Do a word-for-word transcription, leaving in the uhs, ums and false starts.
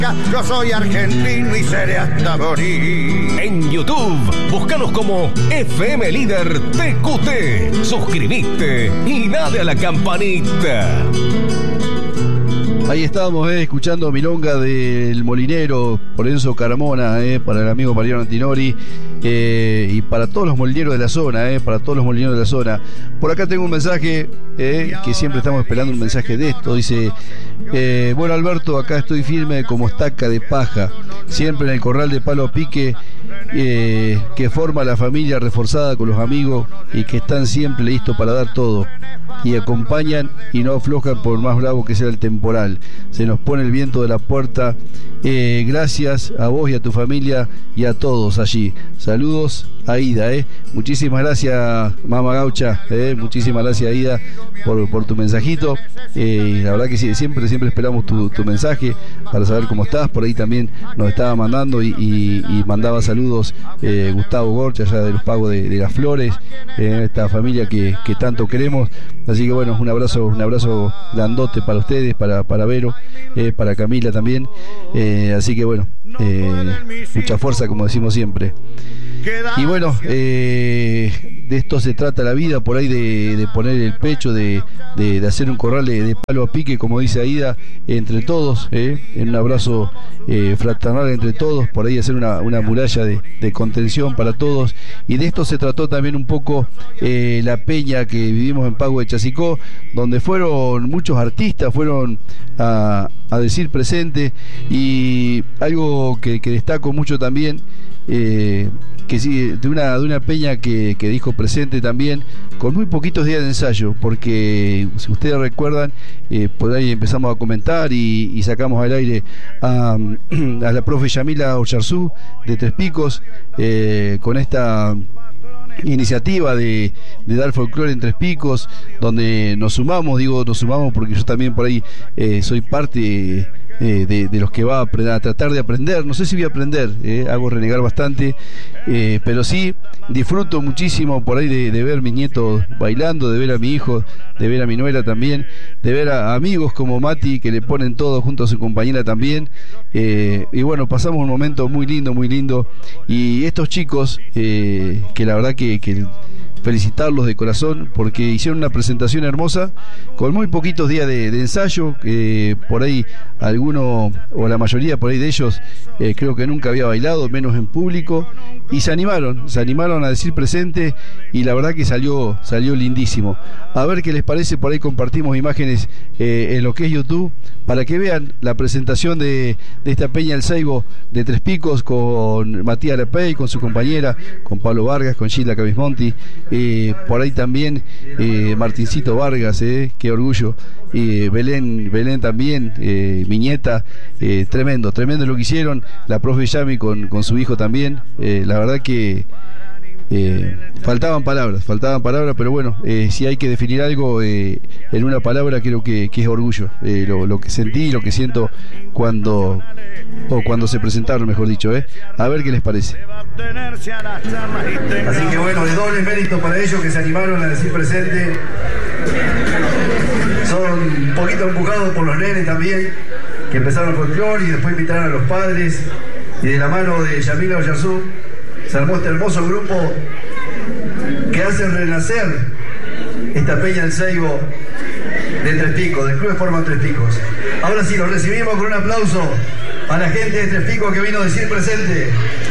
Yo soy argentino y seré hasta morir. En YouTube, búscanos como F M Líder T Q T. Suscribiste y dale a la campanita. Ahí estábamos eh, escuchando Milonga del Molinero, por Enzo Carmona, eh, para el amigo Mariano Antinori, eh, y para todos los molineros de la zona, eh, para todos los molineros de la zona. Por acá tengo un mensaje, eh, que siempre estamos esperando un mensaje de esto. Dice, eh, bueno Alberto, acá estoy firme como estaca de paja, siempre en el corral de palo a pique, eh, que forma la familia reforzada con los amigos y que están siempre listos para dar todo. Y acompañan y no aflojan por más bravo que sea el temporal. Se nos pone el viento de la puerta. Eh, gracias a vos y a tu familia y a todos allí. Saludos a Ida, eh. Muchísimas gracias, Mama Gaucha, eh. Muchísimas gracias, Ida, por, por tu mensajito. Eh, la verdad que sí, siempre, siempre esperamos tu, tu mensaje para saber cómo estás. Por ahí también nos estaba mandando y, y, y mandaba saludos eh, Gustavo Gorcha, allá de los Pagos de, de las Flores, eh, esta familia que, que tanto queremos. Así que bueno, un abrazo, un abrazo grandote para ustedes, para, para Vero, eh, para Camila también. Eh, así que bueno, eh, mucha fuerza, como decimos siempre. Y bueno, eh, de esto se trata la vida, por ahí de, de poner el pecho, de, de, de hacer un corral de, de palo a pique, como dice Aida, entre todos, eh, en un abrazo eh, fraternal entre todos, por ahí hacer una, una muralla de, de contención para todos. Y de esto se trató también un poco eh, la peña que vivimos en Pago de Chasicó, donde fueron muchos artistas, fueron a, a decir presente. Y algo que, que destaco mucho también, eh, que sí, de una, de una peña que, que dijo presente también, con muy poquitos días de ensayo, porque si ustedes recuerdan, eh, por ahí empezamos a comentar y, y sacamos al aire a, a la profe Yamila Oyarzú de Tres Picos, eh, con esta iniciativa de, de dar folclore en Tres Picos, donde nos sumamos, digo nos sumamos porque yo también por ahí eh, soy parte eh, de, de los que va a, aprender, a tratar de aprender. No sé si voy a aprender, eh, hago renegar bastante, eh, pero sí disfruto muchísimo por ahí de, de ver mis nietos bailando, de ver a mi hijo, de ver a mi nuera también, de ver a amigos como Mati que le ponen todo junto a su compañera también, eh, y bueno, pasamos un momento muy lindo, muy lindo. Y estos chicos, eh, que la verdad que, que felicitarlos de corazón porque hicieron una presentación hermosa con muy poquitos días de, de ensayo, que por ahí alguno o la mayoría por ahí de ellos eh, creo que nunca había bailado, menos en público, y se animaron, se animaron a decir presente, y la verdad que salió, salió lindísimo. A ver qué les parece, por ahí compartimos imágenes eh, en lo que es YouTube para que vean la presentación de, de esta Peña del Seibo de Tres Picos con Matías Lepey, con su compañera, con Pablo Vargas, con Gilda Cabismonti, eh, por ahí también eh, Martincito Vargas, eh, qué orgullo, eh, Belén, Belén también, eh, mi nieta, eh, tremendo, tremendo lo que hicieron, la profe Yami con, con su hijo también, eh, la verdad que Eh, faltaban palabras, faltaban palabras, pero bueno, eh, si hay que definir algo eh, en una palabra, creo que, que es orgullo, eh, lo, lo que sentí, lo que siento cuando o cuando se presentaron, mejor dicho, eh. A ver qué les parece. Así que bueno, de doble mérito para ellos que se animaron a decir presente. Son un poquito empujados por los nenes también, que empezaron folclore y después invitaron a los padres, y de la mano de Yamila Oyarzú se armó este hermoso grupo que hace renacer esta Peña del Seibo de Tres Picos, del Club Sport Tres Picos. Ahora sí, lo recibimos con un aplauso a la gente de Tres Picos que vino a decir presente.